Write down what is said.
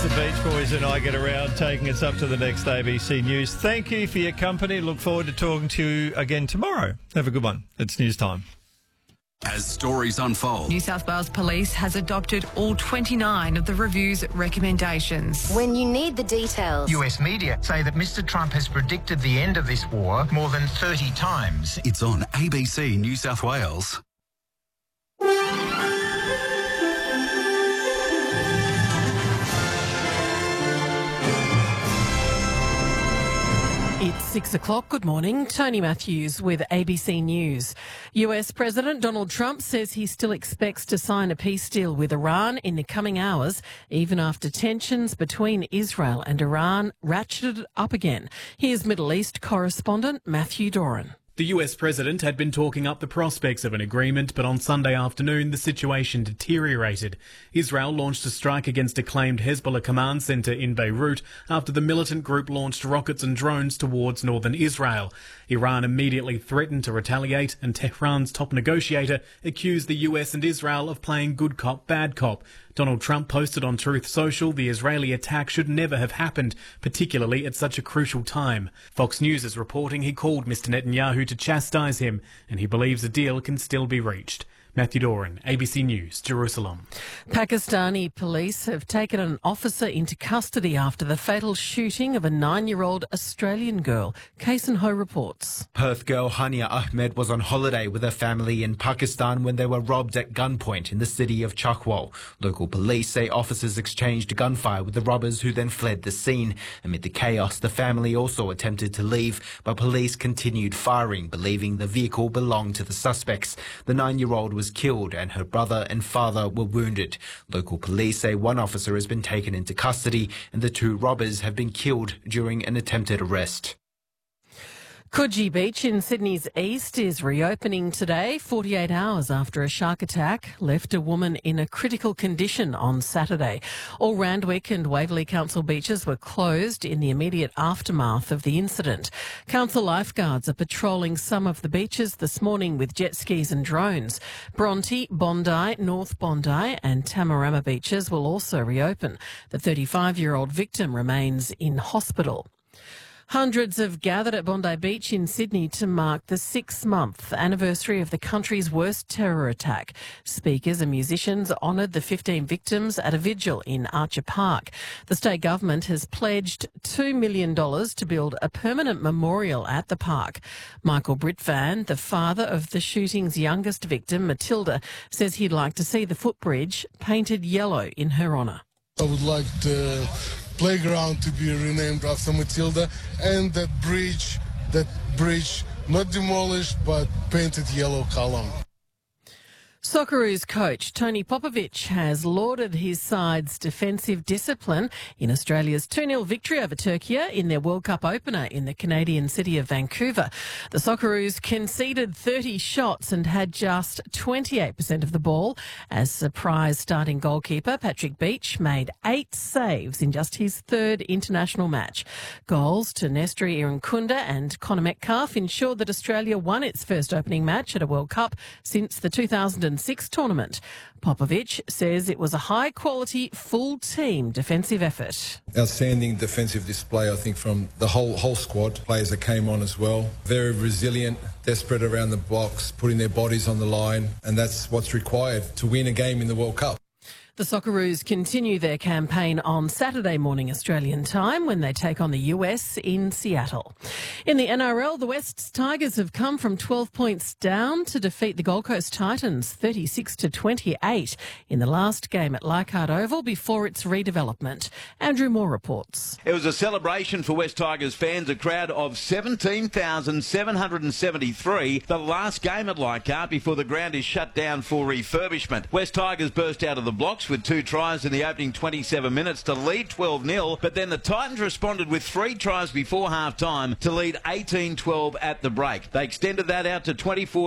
the Beach Boys and I get around, taking us up to the next ABC News. Thank you for your company. Look forward to talking to you again tomorrow. Have a good one. It's news time. As stories unfold, New South Wales Police has adopted all 29 of the review's recommendations. When you need the details. US media say that Mr. Trump has predicted the end of this war more than 30 times. it's on ABC New South Wales. It's 6 o'clock. Good morning. Tony Matthews with ABC News. US President Donald Trump says he still expects to sign a peace deal with Iran in the coming hours, even after tensions between Israel and Iran ratcheted up again. Here's Middle East correspondent Matthew Doran. The US president had been talking up the prospects of an agreement, but on Sunday afternoon the situation deteriorated. Israel launched a strike against a claimed Hezbollah command centre in Beirut after the militant group launched rockets and drones towards northern Israel. Iran immediately threatened to retaliate, and Tehran's top negotiator accused the US and Israel of playing good cop, bad cop. Donald Trump posted on Truth Social the Israeli attack should never have happened, particularly at such a crucial time. Fox News is reporting he called Mr. Netanyahu to chastise him, and he believes a deal can still be reached. Matthew Doran, ABC News, Jerusalem. Pakistani police have taken an officer into custody after the fatal shooting of a 9-year-old Australian girl. Kason Ho reports. Perth girl Hania Ahmed was on holiday with her family in Pakistan when they were robbed at gunpoint in the city of Chakwal. Local police say officers exchanged gunfire with the robbers, who then fled the scene. Amid the chaos, the family also attempted to leave, but police continued firing, believing the vehicle belonged to the suspects. The 9-year-old was killed and her brother and father were wounded. Local police say one officer has been taken into custody and the 2 robbers have been killed during an attempted arrest. Coogee Beach in Sydney's east is reopening today, 48 hours after a shark attack left a woman in a critical condition on Saturday. All Randwick and Waverley Council beaches were closed in the immediate aftermath of the incident. Council lifeguards are patrolling some of the beaches this morning with jet skis and drones. Bronte, Bondi, North Bondi and Tamarama beaches will also reopen. The 35-year-old victim remains in hospital. Hundreds have gathered at Bondi Beach in Sydney to mark the 6-month anniversary of the country's worst terror attack. Speakers and musicians honoured the 15 victims at a vigil in Archer Park. The state government has pledged $2 million to build a permanent memorial at the park. Michael Britvan, the father of the shooting's youngest victim, Matilda, says he'd like to see the footbridge painted yellow in her honour. I would like the playground to be renamed after Matilda, and that bridge not demolished but painted yellow column. Socceroos coach Tony Popovic has lauded his side's defensive discipline in Australia's 2-0 victory over Turkey in their World Cup opener in the Canadian city of Vancouver. The Socceroos conceded 30 shots and had just 28% of the ball as surprise starting goalkeeper Patrick Beach made 8 saves in just his 3rd international match. Goals to Nestri Irankunda and Connor Metcalf ensured that Australia won its first opening match at a World Cup since the 2006 tournament. Popovic says it was a high-quality, full-team defensive effort. Outstanding defensive display, I think, from the whole squad, players that came on as well. Very resilient, desperate around the box, putting their bodies on the line, and that's what's required to win a game in the World Cup. The Socceroos continue their campaign on Saturday morning Australian time when they take on the US in Seattle. In the NRL, the Wests Tigers have come from 12 points down to defeat the Gold Coast Titans 36-28 in the last game at Leichhardt Oval before its redevelopment. Andrew Moore reports. It was a celebration for West Tigers fans, a crowd of 17,773, the last game at Leichhardt before the ground is shut down for refurbishment. West Tigers burst out of the blocks with 2 tries in the opening 27 minutes to lead 12-0, but then the Titans responded with 3 tries before half-time to lead 18-12 at the break. They extended that out to 24